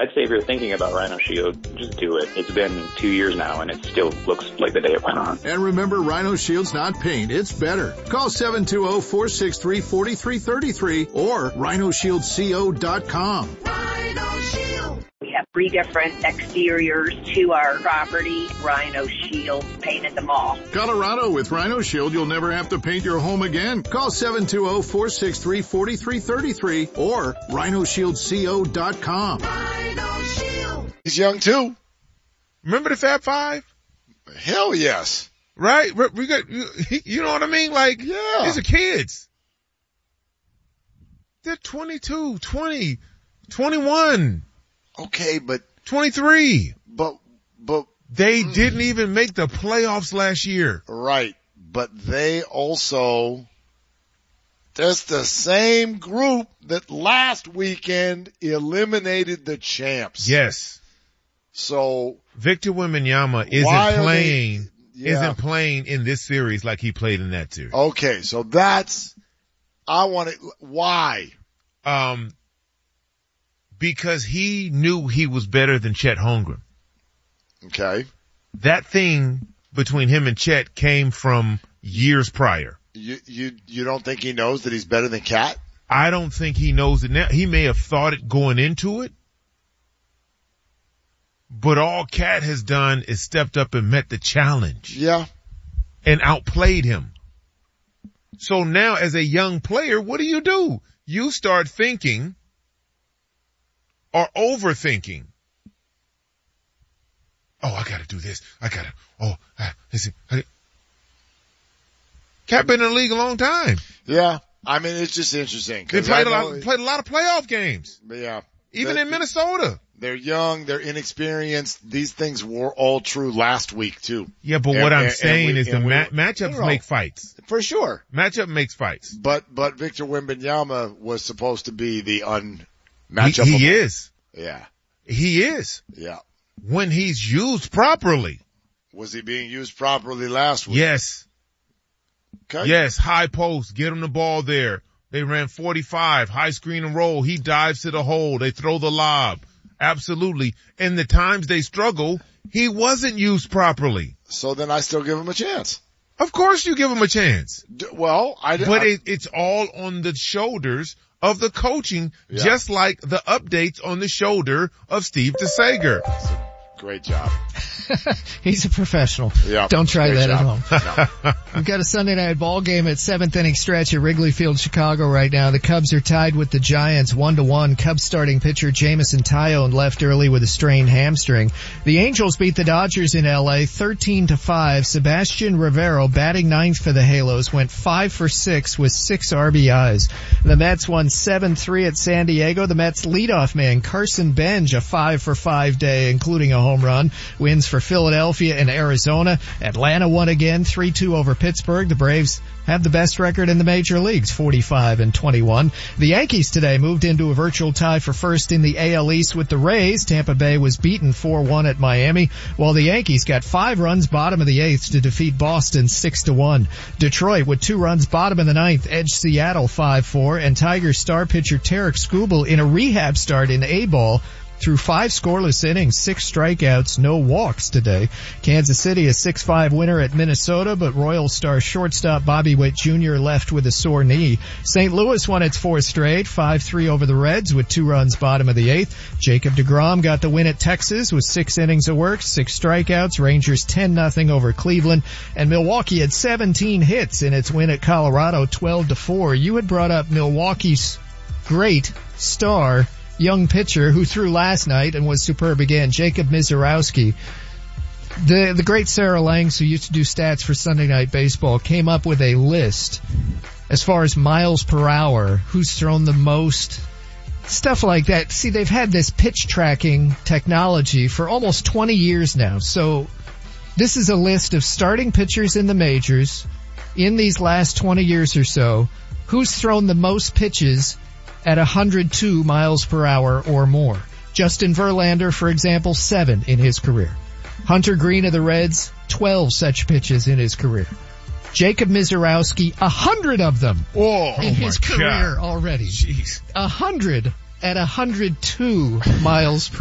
I'd say if you're thinking about Rhino Shield, just do it. It's been 2 years now, and it still looks like the day it went on. And remember, Rhino Shield's not paint, it's better. Call 720-463-4333 or rhinoshieldco.com. Rhino Shield. We have 3 different exteriors to our property. Rhino Shield painted them all. Colorado, with Rhino Shield, you'll never have to paint your home again. Call 720-463-4333 or rhinoshieldco.com. Rhino Shield. He's young too. Remember the Fab Five? Hell yes. Right? We got, you know what I mean? Like, Yeah. These are kids. They're 22, 20, 21, Okay, but 23. they Didn't even make the playoffs last year. right. But they also, that's the same group that last weekend eliminated the champs. Yes. So Victor Wembanyama Why are isn't playing in this series like he played in that series. okay, so why? Because he knew he was better than Chet Holmgren. Okay. That thing between him and Chet came from years prior. You don't think he knows that he's better than Cat? I don't think he knows it now. He may have thought it going into it, but all Cat has done is stepped up and met the challenge. Yeah. And outplayed him. So now as a young player, what do? You start thinking or overthinking. Oh, I gotta do this. Cat been in the league a long time. Yeah. I mean, it's just interesting. They played a lot of playoff games. Yeah. Even in Minnesota. They're young, they're inexperienced. These things were all true last week too. Yeah, but what I'm saying is the matchups make fights. For sure. Matchup makes fights. But Victor Wembanyama was supposed to be the matchup. He is. Yeah. He is. Yeah. When he's used properly. Was he being used properly last week? Yes. Okay. Yes, high post, get him the ball there. They ran 45, high screen and roll. He dives to the hole. They throw the lob. Absolutely. And the times they struggle, he wasn't used properly. So then I still give him a chance. Of course you give him a chance. It's all on the shoulders of the coaching, just like the updates on the shoulder of Steve DeSager. Great job. He's a professional. Yeah, don't try that job. at home. No. We've got a Sunday night ball game at 7th inning stretch at Wrigley Field, Chicago right now. The Cubs are tied with the Giants 1-1. Cubs starting pitcher Jameson Taillon left early with a strained hamstring. The Angels beat the Dodgers in LA 13-5. Sebastian Rivero, batting ninth for the Halos, went 5 for 6 with 6 RBIs. The Mets won 7-3 at San Diego. The Mets leadoff man Carson Bench, a 5 for 5 day, including a home run. Wins for Philadelphia and Arizona. Atlanta won again 3-2 over Pittsburgh. The Braves have the best record in the major leagues, 45-21. The Yankees today moved into a virtual tie for first in the AL East with the Rays. Tampa Bay was beaten 4-1 at Miami, while the Yankees got 5 runs bottom of the 8th to defeat Boston 6-1. Detroit with 2 runs bottom of the 9th edged Seattle 5-4, and Tigers star pitcher Tarek Skubal in a rehab start in A-ball through 5 scoreless innings, 6 strikeouts, no walks today. Kansas City a 6-5 winner at Minnesota, but Royals star shortstop Bobby Witt Jr. left with a sore knee. St. Louis won its 4th straight, 5-3 over the Reds with 2 runs bottom of the 8th. Jacob deGrom got the win at Texas with 6 innings of work, 6 strikeouts. Rangers 10-0 over Cleveland, and Milwaukee had 17 hits in its win at Colorado 12-4. You had brought up Milwaukee's great star young pitcher who threw last night and was superb again, Jacob Misiorowski. The great Sarah Langs, who used to do stats for Sunday Night Baseball, came up with a list as far as miles per hour, who's thrown the most, stuff like that. See, they've had this pitch tracking technology for almost 20 years now. So this is a list of starting pitchers in the majors in these last 20 years or so, who's thrown the most pitches at 102 miles per hour or more. Justin Verlander, for example, 7 in his career. Hunter Green of the Reds, 12 such pitches in his career. Jacob Misiorowski, 100 of them in his career already. Jeez. 100 at 102 miles per